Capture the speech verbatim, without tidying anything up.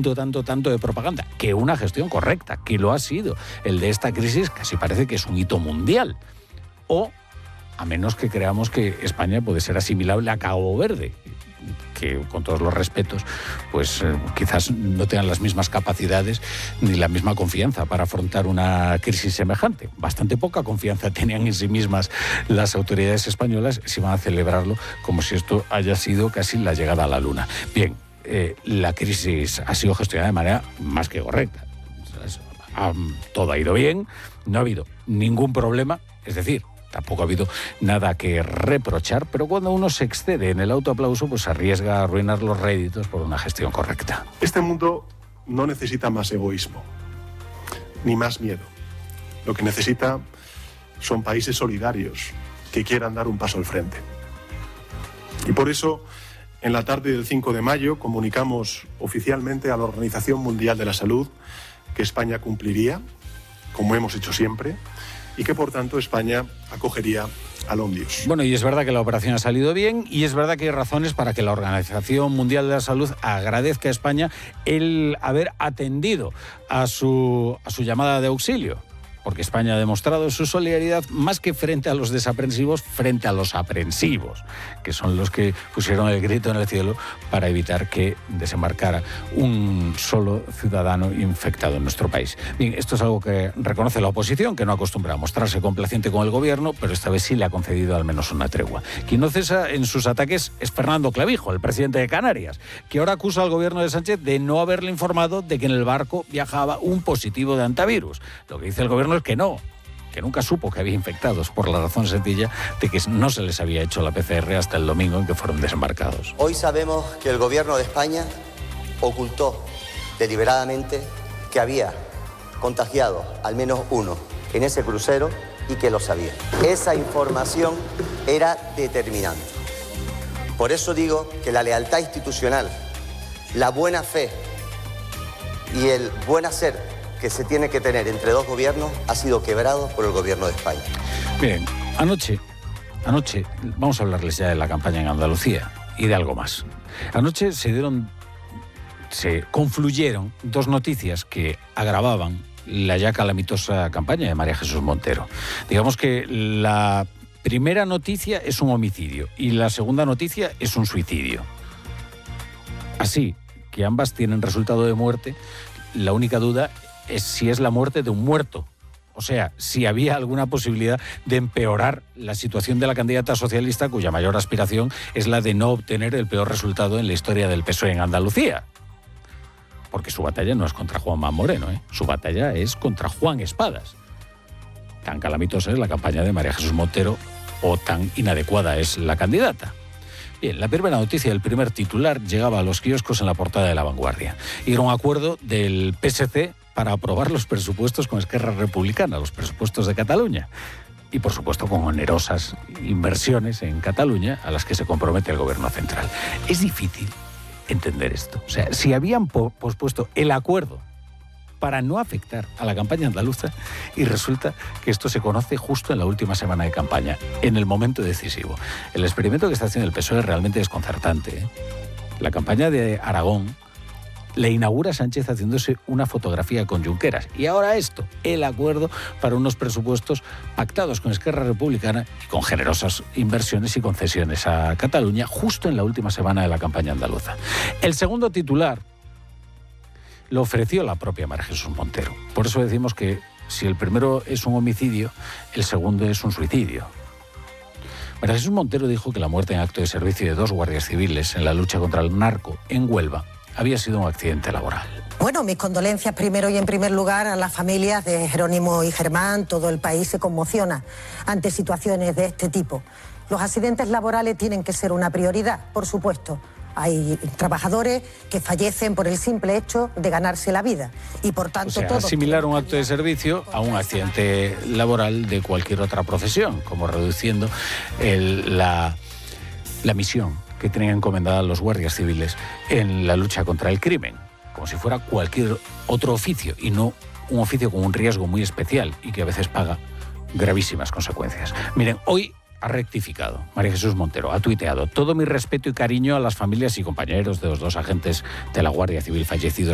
tanto, tanto, tanto de propaganda, que una gestión correcta, que lo ha sido. El de esta crisis casi parece que es un hito mundial. O, a menos que creamos que España puede ser asimilable a Cabo Verde, que con todos los respetos, pues eh, quizás no tengan las mismas capacidades ni la misma confianza para afrontar una crisis semejante. Bastante poca confianza tenían en sí mismas las autoridades españolas si van a celebrarlo como si esto haya sido casi la llegada a la luna. Bien, eh, la crisis ha sido gestionada de manera más que correcta. Um, todo ha ido bien, no ha habido ningún problema, es decir, tampoco ha habido nada que reprochar, pero cuando uno se excede en el autoaplauso, pues arriesga a arruinar los réditos por una gestión correcta. Este mundo no necesita más egoísmo, ni más miedo. Lo que necesita son países solidarios que quieran dar un paso al frente. Y por eso, en la tarde del cinco de mayo, comunicamos oficialmente a la Organización Mundial de la Salud que España cumpliría, como hemos hecho siempre, y que por tanto España acogería al Omnius. Bueno, y es verdad que la operación ha salido bien y es verdad que hay razones para que la Organización Mundial de la Salud agradezca a España el haber atendido a su, a su llamada de auxilio. Porque España ha demostrado su solidaridad más que frente a los desaprensivos, frente a los aprensivos, que son los que pusieron el grito en el cielo para evitar que desembarcara un solo ciudadano infectado en nuestro país. Bien, esto es algo que reconoce la oposición, que no acostumbra a mostrarse complaciente con el gobierno, pero esta vez sí le ha concedido al menos una tregua. Quien no cesa en sus ataques es Fernando Clavijo, el presidente de Canarias, que ahora acusa al gobierno de Sánchez de no haberle informado de que en el barco viajaba un positivo de antivirus. Lo que dice el gobierno es que no, que nunca supo que había infectados, por la razón sencilla de que no se les había hecho la P C R hasta el domingo en que fueron desembarcados. Hoy sabemos que el gobierno de España ocultó deliberadamente que había contagiado al menos uno en ese crucero y que lo sabía. Esa información era determinante. Por eso digo que la lealtad institucional, la buena fe y el buen hacer que se tiene que tener entre dos gobiernos ha sido quebrado por el gobierno de España. Bien, anoche, anoche, vamos a hablarles ya de la campaña en Andalucía y de algo más. Anoche se dieron, se confluyeron dos noticias que agravaban la ya calamitosa campaña de María Jesús Montero. Digamos que la primera noticia es un homicidio y la segunda noticia es un suicidio. Así que ambas tienen resultado de muerte, la única duda es si es la muerte de un muerto. O sea, si había alguna posibilidad de empeorar la situación de la candidata socialista, cuya mayor aspiración es la de no obtener el peor resultado en la historia del P S O E en Andalucía. Porque su batalla no es contra Juanma Moreno, ¿eh? Su batalla es contra Juan Espadas. Tan calamitosa es la campaña de María Jesús Montero o tan inadecuada es la candidata. Bien, la primera noticia del primer titular llegaba a los kioscos en la portada de La Vanguardia. Y era un acuerdo del P S C para aprobar los presupuestos con Esquerra Republicana, los presupuestos de Cataluña. Y, por supuesto, con onerosas inversiones en Cataluña a las que se compromete el gobierno central. Es difícil entender esto. O sea, si habían po- pospuesto el acuerdo para no afectar a la campaña andaluza y resulta que esto se conoce justo en la última semana de campaña, en el momento decisivo. El experimento que está haciendo el P S O E es realmente desconcertante, ¿eh? La campaña de Aragón le inaugura Sánchez haciéndose una fotografía con Junqueras. Y ahora esto, el acuerdo para unos presupuestos pactados con Esquerra Republicana y con generosas inversiones y concesiones a Cataluña justo en la última semana de la campaña andaluza. El segundo titular lo ofreció la propia María Jesús Montero. Por eso decimos que si el primero es un homicidio, el segundo es un suicidio. María Jesús Montero dijo que la muerte en acto de servicio de dos guardias civiles en la lucha contra el narco en Huelva había sido un accidente laboral. Bueno, mis condolencias primero y en primer lugar a las familias de Jerónimo y Germán. Todo el país se conmociona ante situaciones de este tipo. Los accidentes laborales tienen que ser una prioridad, por supuesto. Hay trabajadores que fallecen por el simple hecho de ganarse la vida y por tanto... O sea, todos asimilar un acto de servicio a un accidente laboral de cualquier otra profesión, como reduciendo el, la, la misión que tenían encomendada los guardias civiles en la lucha contra el crimen, como si fuera cualquier otro oficio y no un oficio con un riesgo muy especial y que a veces paga gravísimas consecuencias. Miren, hoy ha rectificado María Jesús Montero, ha tuiteado: todo mi respeto y cariño a las familias y compañeros de los dos agentes de la Guardia Civil fallecidos